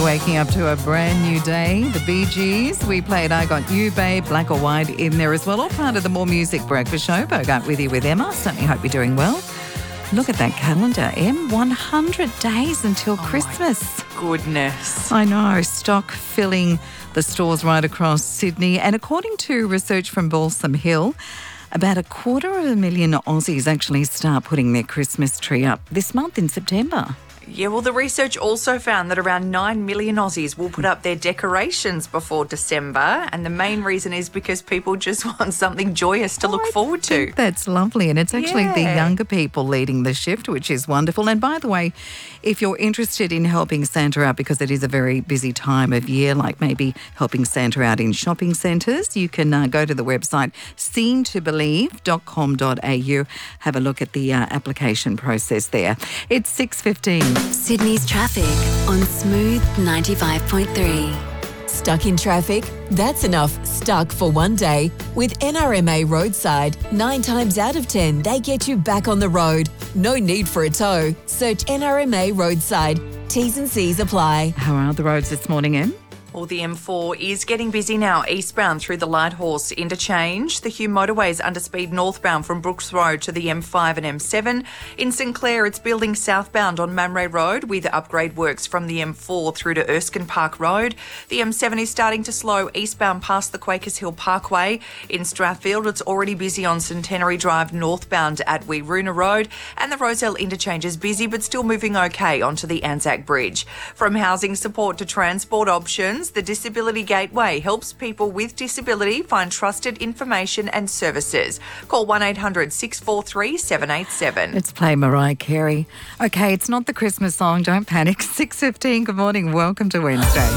waking up to a brand new day. The Bee Gees, we played I Got You, Babe, Black or White in there as well. All part of the More Music Breakfast Show. Bogart with you with Emma. Certainly hope you're doing well. Look at that calendar, Em. 100 days until Christmas. Goodness. I know. Stock filling the stores right across Sydney. And according to research from Balsam Hill, about 250,000 Aussies actually start putting their Christmas tree up this month in September. Yeah, well, the research also found that around 9 million Aussies will put up their decorations before December. And the main reason is because people just want something joyous to look forward to. That's lovely. And it's actually the Yeah. younger people leading the shift, which is wonderful. And by the way, if you're interested in helping Santa out, because it is a very busy time of year, like maybe helping Santa out in shopping centres, you can go to the website seentobelieve.com.au. Have a look at the application process there. It's 6:15. Sydney's traffic on Smooth 95.3. Stuck in traffic? That's enough stuck for one day. With NRMA Roadside, 9 times out of 10, they get you back on the road. No need for a tow. Search NRMA Roadside. T's and C's apply. How are the roads this morning, Em? Well, the M4 is getting busy now, eastbound through the Lighthorse interchange. The Hume motorway is under speed northbound from Brooks Road to the M5 and M7. In St Clair, it's building southbound on Mamre Road with upgrade works from the M4 through to Erskine Park Road. The M7 is starting to slow eastbound past the Quakers Hill Parkway. In Strathfield, it's already busy on Centenary Drive northbound at Weeroona Road. And the Roselle interchange is busy but still moving okay onto the Anzac Bridge. From housing support to transport options, the Disability Gateway helps people with disability find trusted information and services. Call 1800 643 787. Let's play Mariah Carey. Okay, it's not the Christmas song. Don't panic. 6:15. Good morning. Welcome to Wednesday.